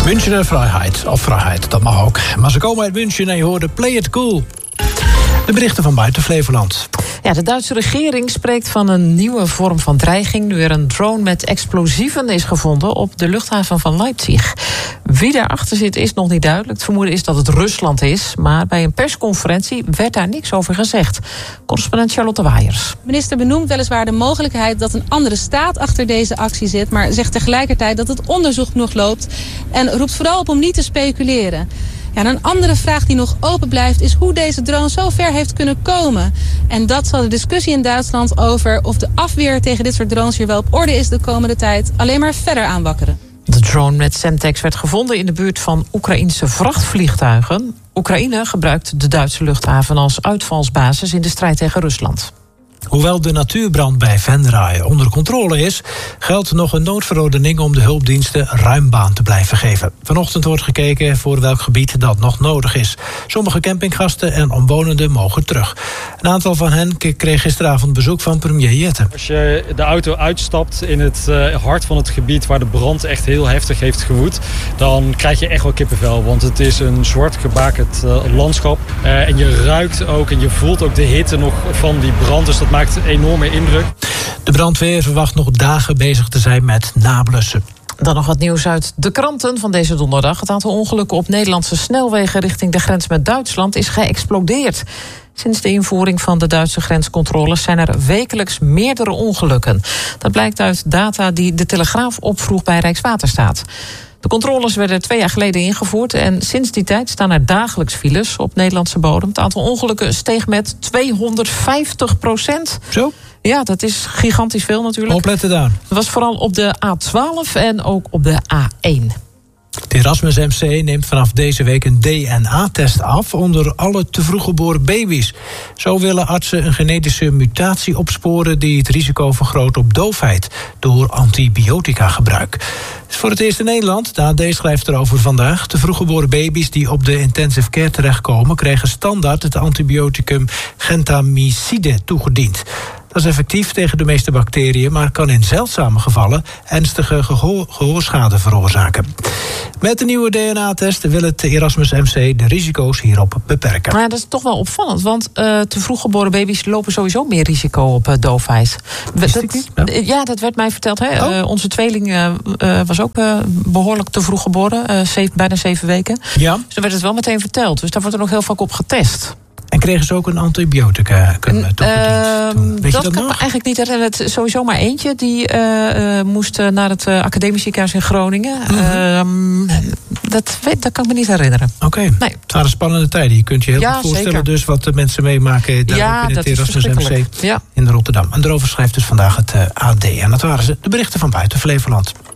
München en vrijheid. Of vrijheid, dat mag ook. Maar ze komen uit München en je hoorde Play It Cool. De berichten van buiten Flevoland. Ja, de Duitse regering spreekt van een nieuwe vorm van dreiging nu er een drone met explosieven is gevonden op de luchthaven van Leipzig. Wie daarachter zit is nog niet duidelijk. Het vermoeden is dat het Rusland is, maar bij een persconferentie werd daar niks over gezegd. Correspondent Charlotte Waaiers. De minister benoemt weliswaar de mogelijkheid dat een andere staat achter deze actie zit, maar zegt tegelijkertijd dat het onderzoek nog loopt en roept vooral op om niet te speculeren. Ja, een andere vraag die nog open blijft is hoe deze drone zo ver heeft kunnen komen. En dat zal de discussie in Duitsland over of de afweer tegen dit soort drones hier wel op orde is de komende tijd alleen maar verder aanwakkeren. De drone met Semtex werd gevonden in de buurt van Oekraïense vrachtvliegtuigen. Oekraïne gebruikt de Duitse luchthaven als uitvalsbasis in de strijd tegen Rusland. Hoewel de natuurbrand bij Venray onder controle is, geldt nog een noodverordening om de hulpdiensten ruim baan te blijven geven. Vanochtend wordt gekeken voor welk gebied dat nog nodig is. Sommige campinggasten en omwonenden mogen terug. Een aantal van hen kreeg gisteravond bezoek van premier Jette. Als je de auto uitstapt in het hart van het gebied waar de brand echt heel heftig heeft gewoed, dan krijg je echt wel kippenvel. Want het is een zwart gebakerd landschap. En je ruikt ook en je voelt ook de hitte nog van die brand. Dus dat maakt een enorme indruk. De brandweer verwacht nog dagen bezig te zijn met nablussen. Dan nog wat nieuws uit de kranten van deze donderdag. Het aantal ongelukken op Nederlandse snelwegen richting de grens met Duitsland is geëxplodeerd. Sinds de invoering van de Duitse grenscontroles zijn er wekelijks meerdere ongelukken. Dat blijkt uit data die de Telegraaf opvroeg bij Rijkswaterstaat. De controles werden 2 jaar geleden ingevoerd en sinds die tijd staan er dagelijks files op Nederlandse bodem. Het aantal ongelukken steeg met 250%. Zo? Ja, dat is gigantisch veel natuurlijk. Opletten daar. Dat was vooral op de A12 en ook op de A1. Het Erasmus MC neemt vanaf deze week een DNA-test af onder alle te vroeg geboren baby's. Zo willen artsen een genetische mutatie opsporen die het risico vergroot op doofheid door antibiotica-gebruik. Het is voor het eerst in Nederland. De AD schrijft erover vandaag. Te vroeg geboren baby's die op de intensive care terechtkomen kregen standaard het antibioticum gentamicide toegediend. Dat is effectief tegen de meeste bacteriën, maar kan in zeldzame gevallen ernstige gehoorschade veroorzaken. Met de nieuwe DNA-test wil het Erasmus MC de risico's hierop beperken. Maar dat is toch wel opvallend, want te vroeg geboren baby's lopen sowieso meer risico op doofheid. Ja, dat werd mij verteld. Hè? Oh. Onze tweeling was ook behoorlijk te vroeg geboren, bijna 7 weken. Ja. Dus dan werd het wel meteen verteld. Dus daar wordt er nog heel vaak op getest. En kregen ze ook een antibiotica toegediend? Dat kan me eigenlijk niet herinneren. Het is sowieso maar eentje. Die moest naar het academisch ziekenhuis in Groningen. Mm-hmm. Dat kan ik me niet herinneren. Oké. Nee. Het waren spannende tijden. Je kunt je heel goed voorstellen zeker. Dus wat de mensen meemaken daar in het Erasmus MC in Rotterdam. En daarover schrijft dus vandaag het AD. En dat waren ze, de berichten van buiten Flevoland.